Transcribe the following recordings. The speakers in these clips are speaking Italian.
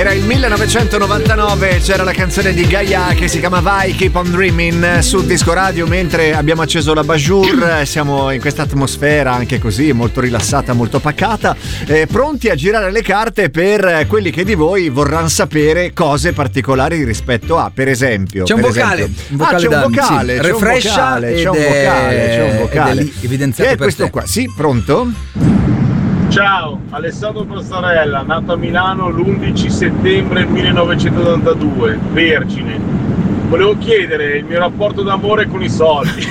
Era il 1999, c'era la canzone di Gaia che si chiama Vai Keep on Dreaming su Disco Radio, mentre abbiamo acceso la Bajur, siamo in questa atmosfera anche così molto rilassata, molto pacata, pronti a girare le carte per quelli che di voi vorranno sapere cose particolari rispetto a, per esempio, c'è un vocale, c'è un vocale, c'è un vocale, evidenziato per questo te. Qua, sì, pronto? Ciao, Alessandro Passarella, nato a Milano l'11 settembre 1982, vergine. Volevo chiedere il mio rapporto d'amore con i soldi.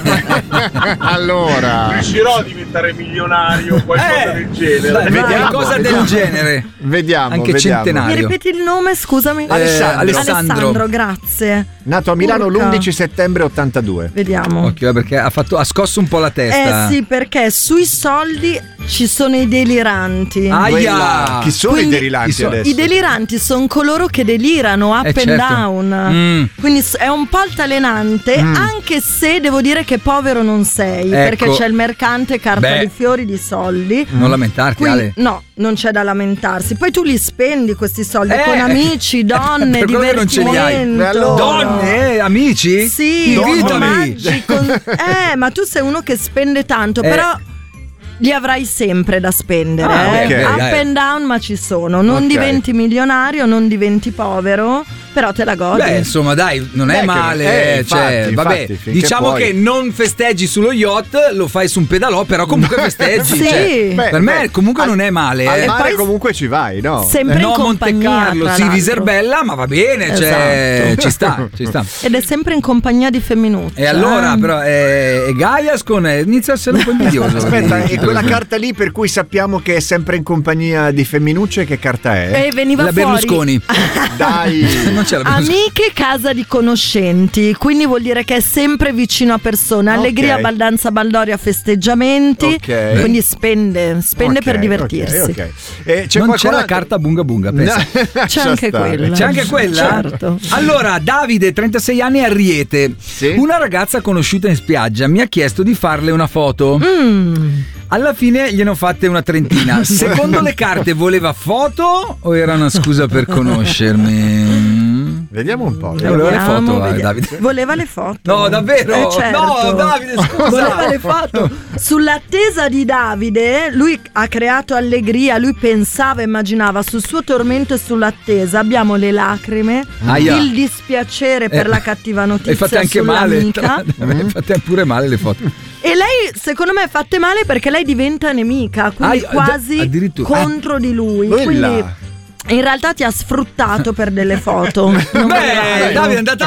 Allora, riuscirò a diventare milionario o qualcosa del genere? Vediamo, cosa del genere. Vediamo. Anche centenario. Mi ripeti il nome, scusami? Alessandro, grazie. Nato a Milano l'11 settembre 82. Vediamo. Occhio, perché ha scosso un po' la testa. Sì, perché sui soldi ci sono i deliranti. Aia! Chi sono i deliranti adesso? I deliranti sono coloro che delirano up and down. Quindi è un po' altalenante, anche se devo dire che povero non sei, perché c'è il mercante carta di fiori di soldi. Non lamentarti, Ale. No, non c'è da lamentarsi. Poi tu li spendi questi soldi con amici, donne, divertimento. Donne, amici? Sì, invitami. Ma tu sei uno che spende tanto, però li avrai sempre da spendere. Up and down, ma ci sono. Non diventi milionario, non diventi povero, però te la godi. Insomma, dai, non è male. Infatti, diciamo che non festeggi sullo yacht, lo fai su un pedalò, però comunque festeggi. Sì. Per me comunque non è male. Al mare comunque ci vai, no? Sempre in compagnia. Monte Carlo, sì, Viserbella, ma va bene, ci sta. Ed è sempre in compagnia di femminucce. E allora, però, Gaias inizia a essere un po' invidioso. Aspetta, e quella carta lì per cui sappiamo che è sempre in compagnia di femminucce, che carta è? Veniva la fuori. Berlusconi. Dai. Amiche, casa di conoscenti, quindi vuol dire che è sempre vicino a persone. Allegria, baldanza, baldoria, festeggiamenti. Quindi spende per divertirsi. Non c'è la carta bunga bunga, pensa. C'è anche quella. C'è anche quella? Certo. Allora, Davide, 36 anni, a Riete. Una ragazza conosciuta in spiaggia mi ha chiesto di farle una foto. Alla fine gliene ho fatte una trentina. Secondo le carte voleva foto o era una scusa per conoscermi? Vediamo un po'. Voleva le foto, Davide. Voleva le foto. No, davvero? Certo. No, Davide, scusa. Voleva le foto. Sull'attesa di Davide, lui ha creato allegria, lui pensava, immaginava sul suo tormento e sull'attesa. Abbiamo le lacrime, il dispiacere per la cattiva notizia. E fate anche male. Fate pure male le foto. E lei, secondo me, è fatte male perché lei diventa nemica, quindi quasi contro di lui. Quindi in realtà ti ha sfruttato per delle foto. Davide, è andata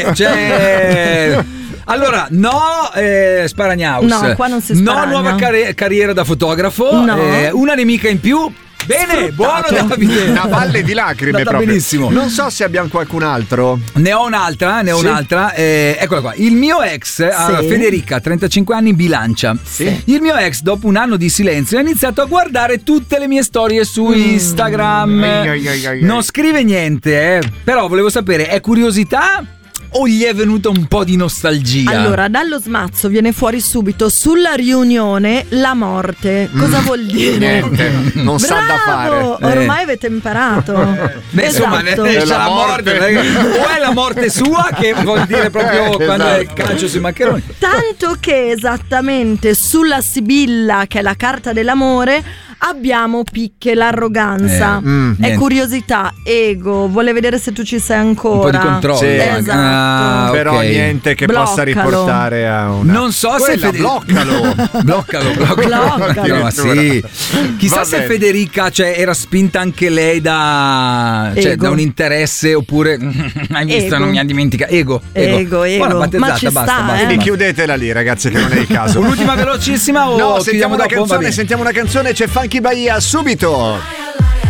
bene. Allora, Sparagnaus. No, qua non si sparagna. No, nuova carriera da fotografo. Una nemica in più. Bene, buono Davide. Una valle di lacrime proprio. Benissimo. Non so se abbiamo qualcun altro. Ne ho un'altra. Eccola qua. Il mio ex, Federica, 35 anni, Bilancia. Il mio ex, dopo un anno di silenzio, ha iniziato a guardare tutte le mie storie su Instagram. Non scrive niente, però volevo sapere, è curiosità o gli è venuta un po' di nostalgia? Allora, dallo smazzo viene fuori subito sulla riunione la morte. Cosa vuol dire? Niente, non sa da fare. Ormai avete imparato. Insomma, c'è la morte. O è la morte sua, che vuol dire proprio quando è il calcio sui maccheroni. Tanto che esattamente sulla Sibilla, che è la carta dell'amore, abbiamo picche, l'arroganza, è curiosità, ego, vuole vedere se tu ci sei ancora. Un po' di controllo. Esatto. Però niente che possa riportare a una. Non so se bloccalo. Ma sì. Chissà se Federica, era spinta anche lei da un interesse, oppure hai visto, ego. Non mi ha dimenticato. Ego. Ma ci basta. Quindi chiudetela lì, ragazzi, che non è il caso. Un'ultima velocissima o no, sentiamo una dopo? canzone, c'è Funky Bahia subito.